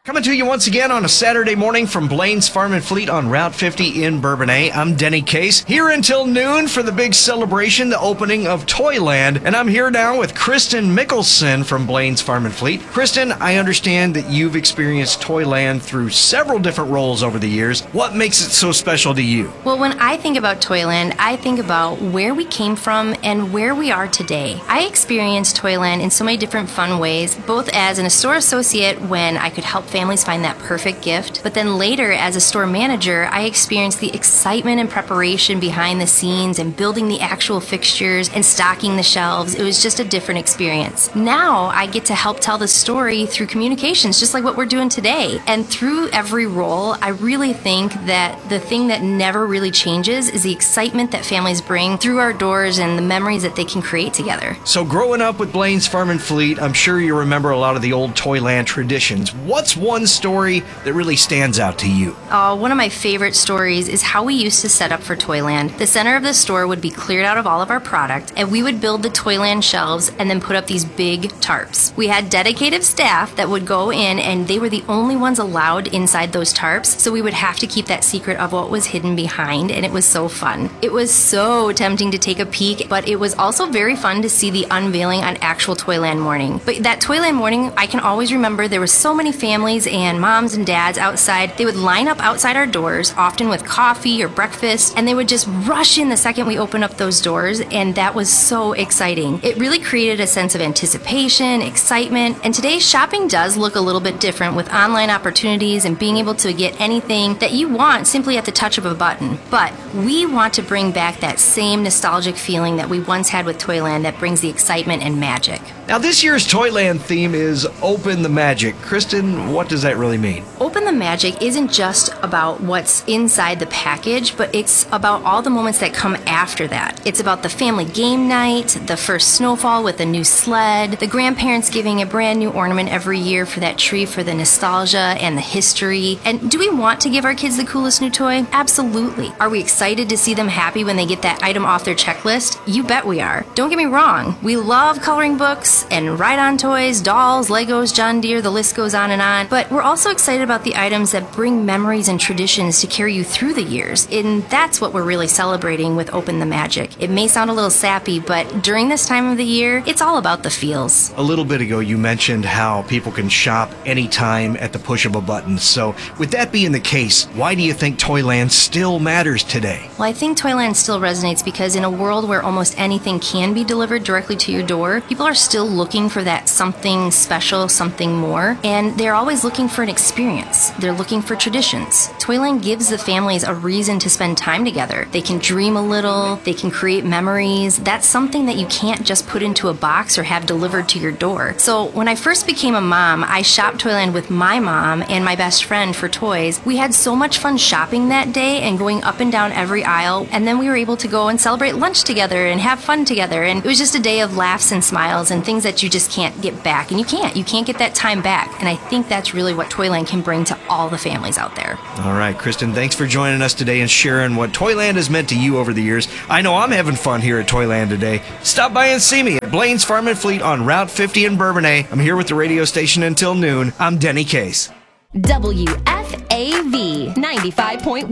Coming to you once again on a Saturday morning from Blaine's Farm and Fleet on Route 50 in Bourbonnais. I'm Denny Case, here until noon for the big celebration, the opening of Toyland. And I'm here now with Kristen Mickelson from Blaine's Farm and Fleet. Kristen, I understand that you've experienced Toyland through several different roles over the years. What makes it so special to you? Well, when I think about Toyland, I think about where we came from and where we are today. I experienced Toyland in so many different fun ways, both as a store associate when I could help families find that perfect gift, but then later as a store manager, I experienced the excitement and preparation behind the scenes and building the actual fixtures and stocking the shelves. It was just a different experience. Now I get to help tell the story through communications, just like what we're doing today. And through every role, I really think that the thing that never really changes is the excitement that families bring through our doors and the memories that they can create together. So growing up with Blaine's Farm and Fleet, I'm sure you remember a lot of the old Toyland traditions. What's one story that really stands out to you? One of my favorite stories is how we used to set up for Toyland. The center of the store would be cleared out of all of our product, and we would build the Toyland shelves and then put up these big tarps. We had dedicated staff that would go in, and they were the only ones allowed inside those tarps, so we would have to keep that secret of what was hidden behind, and it was so fun. It was so tempting to take a peek, but it was also very fun to see the unveiling on actual Toyland morning. But that Toyland morning, I can always remember there were so many families and moms and dads outside. They would line up outside our doors, often with coffee or breakfast, and they would just rush in the second we opened up those doors, and that was so exciting. It really created a sense of anticipation, excitement, and today shopping does look a little bit different with online opportunities and being able to get anything that you want simply at the touch of a button. But we want to bring back that same nostalgic feeling that we once had with Toyland that brings the excitement and magic. Now this year's Toyland theme is Open the Magic. Kristen, what does that really mean? Open the Magic isn't just about what's inside the package, but it's about all the moments that come after that. It's about the family game night, the first snowfall with a new sled, the grandparents giving a brand new ornament every year for that tree for the nostalgia and the history. And do we want to give our kids the coolest new toy? Absolutely. Are we excited to see them happy when they get that item off their checklist? You bet we are. Don't get me wrong. We love coloring books and ride-on toys, dolls, Legos, John Deere, the list goes on and on. But we're also excited about the items that bring memories and traditions to carry you through the years. And that's what we're really celebrating with Open the Magic. It may sound a little sappy, but during this time of the year, it's all about the feels. A little bit ago, you mentioned how people can shop anytime at the push of a button. So with that being the case, why do you think Toyland still matters today? Well, I think Toyland still resonates because in a world where almost anything can be delivered directly to your door, people are still looking for that something special, something more, and they're always looking for an experience. They're looking for traditions. Toyland gives the families a reason to spend time together. They can dream a little, they can create memories. That's something that you can't just put into a box or have delivered to your door. So when I first became a mom, I shopped Toyland with my mom and my best friend for toys. We had so much fun shopping that day and going up and down every aisle, and then we were able to go and celebrate lunch together and have fun together, and it was just a day of laughs and smiles and things that you just can't get back, and you can't get that time back, and I think that's really what Toyland can bring to all the families out there. All right, Kristen, thanks for joining us today and sharing what Toyland has meant to you over the years. I know I'm having fun here at Toyland today. Stop by and see me at Blaine's Farm and Fleet on Route 50 in Bourbonnais. I'm here with the radio station until noon. I'm Denny Case. WFAV 95.1.